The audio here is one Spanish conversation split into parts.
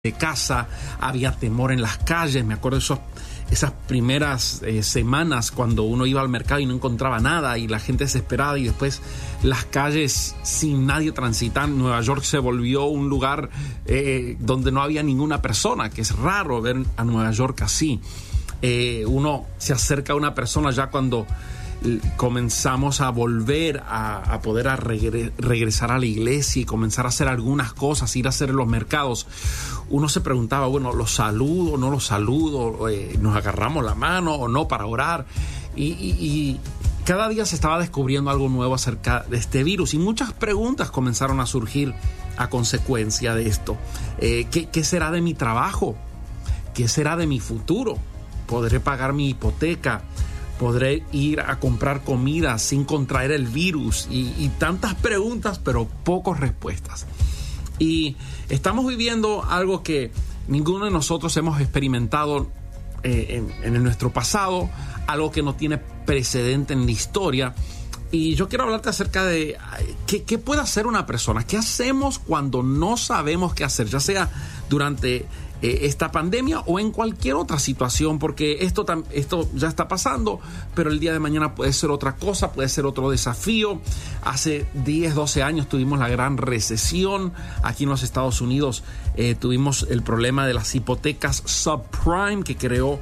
de casa, había temor en las calles. Me acuerdo de esas primeras semanas cuando uno iba al mercado y no encontraba nada y la gente desesperada, y después las calles sin nadie transitar. Nueva York se volvió un lugar donde no había ninguna persona, que es raro ver a Nueva York así. Uno se acerca a una persona ya cuando comenzamos a volver a poder regresar a la iglesia y comenzar a hacer algunas cosas, ir a hacer los mercados. Uno se preguntaba, bueno, ¿lo saludo o no lo saludo? ¿Nos agarramos la mano o no para orar? Y cada día se estaba descubriendo algo nuevo acerca de este virus y muchas preguntas comenzaron a surgir a consecuencia de esto. ¿Qué será de mi trabajo? ¿Qué será de mi futuro? ¿Podré pagar mi hipoteca? ¿Podré ir a comprar comida sin contraer el virus? Y tantas preguntas, pero pocas respuestas. Y estamos viviendo algo que ninguno de nosotros hemos experimentado en nuestro pasado, algo que no tiene precedente en la historia. Y yo quiero hablarte acerca de qué puede hacer una persona. ¿Qué hacemos cuando no sabemos qué hacer? Ya sea durante esta pandemia o en cualquier otra situación, porque esto ya está pasando, pero el día de mañana puede ser otra cosa, puede ser otro desafío. Hace 10, 12 años tuvimos la gran recesión. Aquí en los Estados Unidos tuvimos el problema de las hipotecas subprime, que creó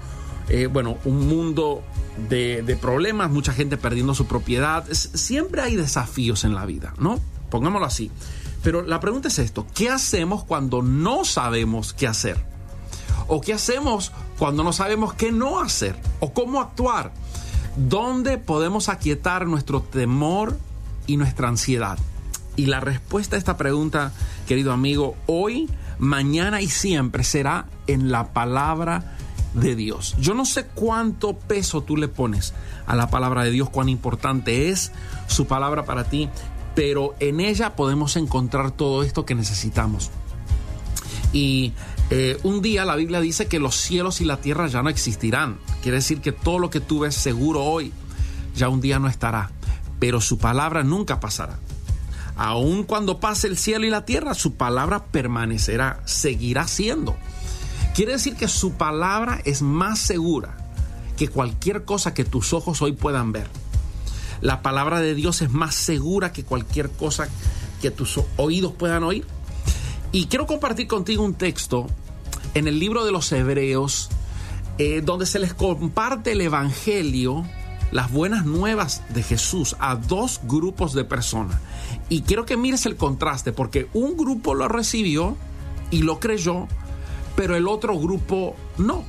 un mundo de problemas, mucha gente perdiendo su propiedad. Siempre hay desafíos en la vida, ¿no? Pongámoslo así. Pero la pregunta es esto: ¿qué hacemos cuando no sabemos qué hacer? ¿O qué hacemos cuando no sabemos qué no hacer? ¿O cómo actuar? ¿Dónde podemos aquietar nuestro temor y nuestra ansiedad? Y la respuesta a esta pregunta, querido amigo, hoy, mañana y siempre será en la palabra de Dios. Yo no sé cuánto peso tú le pones a la palabra de Dios, cuán importante es su palabra para ti, pero en ella podemos encontrar todo esto que necesitamos. Y un día la Biblia dice que los cielos y la tierra ya no existirán. Quiere decir que todo lo que tú ves seguro hoy ya un día no estará, pero su palabra nunca pasará. Aun cuando pase el cielo y la tierra, su palabra permanecerá, seguirá siendo. Quiere decir que su palabra es más segura que cualquier cosa que tus ojos hoy puedan ver. La palabra de Dios es más segura que cualquier cosa que tus oídos puedan oír. Y quiero compartir contigo un texto en el libro de los Hebreos, donde se les comparte el evangelio, las buenas nuevas de Jesús, a dos grupos de personas. Y quiero que mires el contraste, porque un grupo lo recibió y lo creyó, pero el otro grupo no.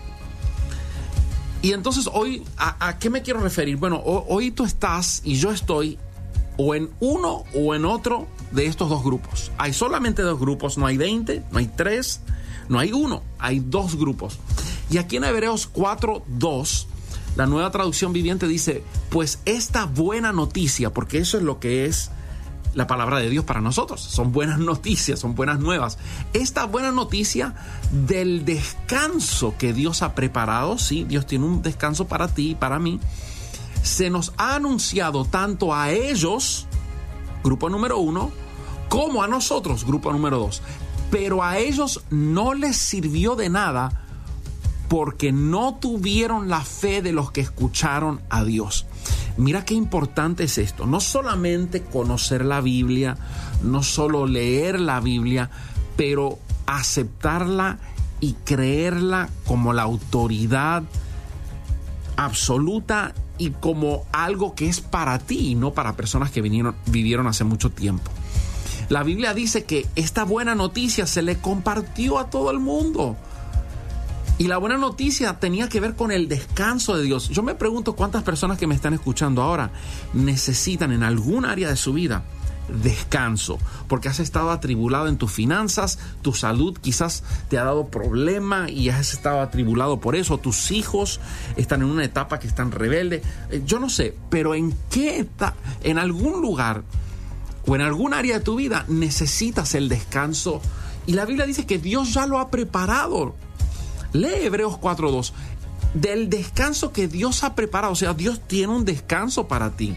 Y entonces hoy, ¿a qué me quiero referir? Bueno, hoy tú estás y yo estoy o en uno o en otro de estos dos grupos. Hay solamente dos grupos, no hay 20, no hay 3, no hay 1, hay dos grupos. Y aquí en Hebreos 4:2, la Nueva Traducción Viviente dice, pues esta buena noticia, porque eso es lo que es la palabra de Dios para nosotros, son buenas noticias, son buenas nuevas. Esta buena noticia del descanso que Dios ha preparado, sí, Dios tiene un descanso para ti y para mí, se nos ha anunciado tanto a ellos, grupo número 1, como a nosotros, grupo número 2. Pero a ellos no les sirvió de nada porque no tuvieron la fe de los que escucharon a Dios. Mira qué importante es esto. No solamente conocer la Biblia, no solo leer la Biblia, pero aceptarla y creerla como la autoridad absoluta y como algo que es para ti y no para personas que vivieron hace mucho tiempo. La Biblia dice que esta buena noticia se le compartió a todo el mundo. Y la buena noticia tenía que ver con el descanso de Dios. Yo me pregunto cuántas personas que me están escuchando ahora necesitan en algún área de su vida descanso, porque has estado atribulado en tus finanzas, tu salud quizás te ha dado problema y has estado atribulado por eso, tus hijos están en una etapa que están rebeldes, yo no sé, pero en algún lugar o en algún área de tu vida necesitas el descanso, y la Biblia dice que Dios ya lo ha preparado. Lee Hebreos 4:2, del descanso que Dios ha preparado. O sea, Dios tiene un descanso para ti.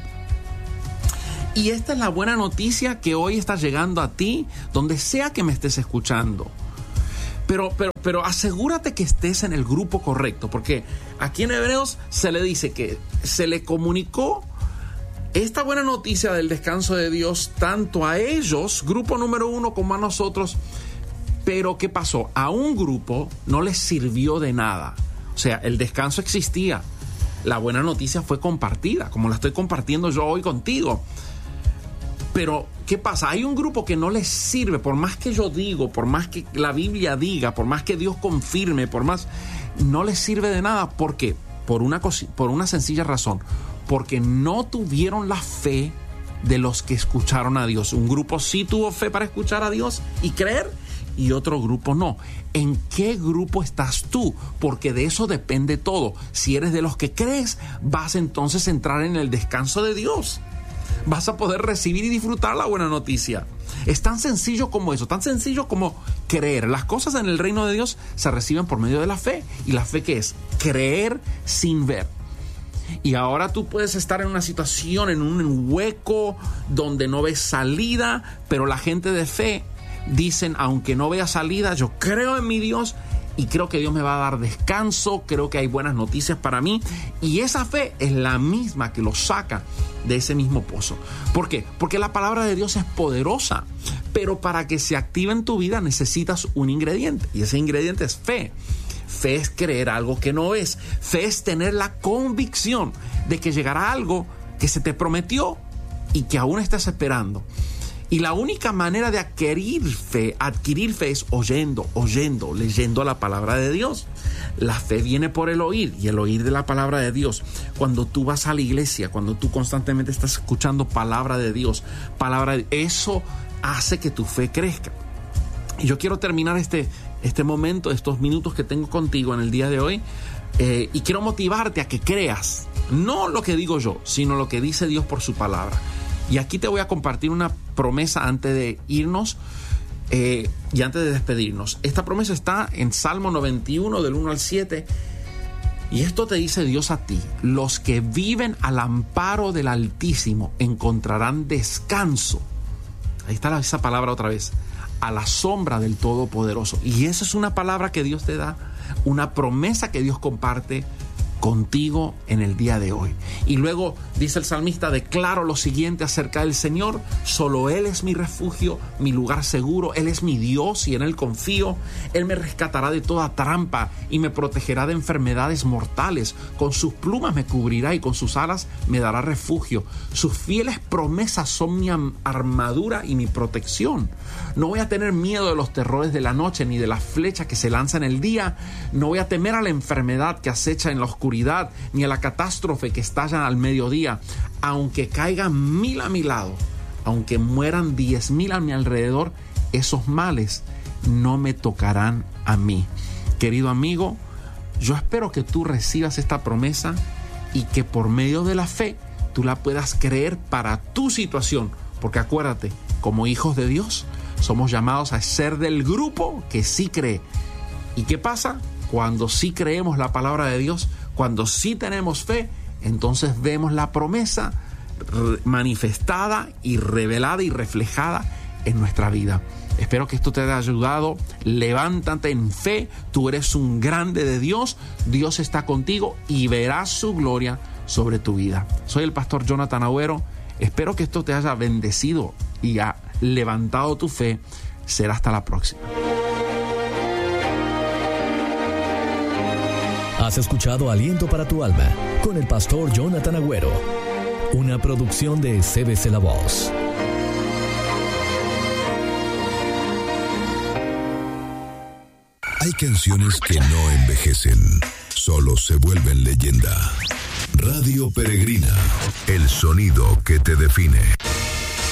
Y esta es la buena noticia que hoy está llegando a ti, donde sea que me estés escuchando. Pero asegúrate que estés en el grupo correcto, porque aquí en Hebreos se le dice que se le comunicó esta buena noticia del descanso de Dios tanto a ellos, grupo número 1, como a nosotros. Pero ¿qué pasó? A un grupo no les sirvió de nada. O sea, el descanso existía. La buena noticia fue compartida, como la estoy compartiendo yo hoy contigo. Pero, ¿qué pasa? Hay un grupo que no les sirve, por más que yo digo, por más que la Biblia diga, por más que Dios confirme, por más, no les sirve de nada. ¿Por qué? Por una sencilla razón. Porque no tuvieron la fe de los que escucharon a Dios. Un grupo sí tuvo fe para escuchar a Dios y creer, y otro grupo no. ¿En qué grupo estás tú? Porque de eso depende todo. Si eres de los que crees, vas entonces a entrar en el descanso de Dios. Vas a poder recibir y disfrutar la buena noticia. Es tan sencillo como eso, tan sencillo como creer. Las cosas en el reino de Dios se reciben por medio de la fe. ¿Y la fe qué es? Creer sin ver. Y ahora tú puedes estar en una situación, en un hueco donde no ves salida, pero la gente de fe dicen, aunque no vea salida, yo creo en mi Dios y creo que Dios me va a dar descanso, creo que hay buenas noticias para mí, y esa fe es la misma que los saca de ese mismo pozo. ¿Por qué? Porque la palabra de Dios es poderosa, pero para que se active en tu vida necesitas un ingrediente, y ese ingrediente es fe. Fe es creer algo que no es. Fe es tener la convicción de que llegará algo que se te prometió y que aún estás esperando. Y la única manera de adquirir fe es oyendo, leyendo la palabra de Dios. La fe viene por el oír, y el oír de la palabra de Dios. Cuando tú vas a la iglesia, cuando tú constantemente estás escuchando palabra de Dios, eso hace que tu fe crezca. Y yo quiero terminar este momento, estos minutos que tengo contigo en el día de hoy, y quiero motivarte a que creas, no lo que digo yo, sino lo que dice Dios por su palabra. Y aquí te voy a compartir una promesa antes de irnos y antes de despedirnos. Esta promesa está en Salmo 91 del 1 al 7, y esto te dice Dios a ti: los que viven al amparo del Altísimo encontrarán descanso. Ahí está esa palabra otra vez: a la sombra del Todopoderoso. Y esa es una palabra que Dios te da, una promesa que Dios comparte contigo en el día de hoy. Y luego dice el salmista: declaro lo siguiente acerca del Señor: solo Él es mi refugio, mi lugar seguro. Él es mi Dios y en Él confío. Él me rescatará de toda trampa y me protegerá de enfermedades mortales. Con sus plumas me cubrirá y con sus alas me dará refugio. Sus fieles promesas son mi armadura y mi protección. No voy a tener miedo de los terrores de la noche, ni de la flecha que se lanza en el día. No voy a temer a la enfermedad que acecha en la oscuridad, ni a la catástrofe que estalla al mediodía. Aunque caigan 1000 a mi lado, aunque mueran 10,000 a mi alrededor, esos males no me tocarán a mí. Querido amigo, yo espero que tú recibas esta promesa y que por medio de la fe tú la puedas creer para tu situación, porque acuérdate, como hijos de Dios somos llamados a ser del grupo que sí cree. ¿Y qué pasa? Cuando sí creemos la palabra de Dios, cuando sí tenemos fe, entonces vemos la promesa manifestada y revelada y reflejada en nuestra vida. Espero que esto te haya ayudado. Levántate en fe. Tú eres un grande de Dios. Dios está contigo y verás su gloria sobre tu vida. Soy el pastor Jonathan Agüero. Espero que esto te haya bendecido y ha levantado tu fe. Será hasta la próxima. Has escuchado Aliento para tu Alma con el pastor Jonathan Agüero, una producción de CBC La Voz. Hay canciones que no envejecen, solo se vuelven leyenda. Radio Peregrina, el sonido que te define.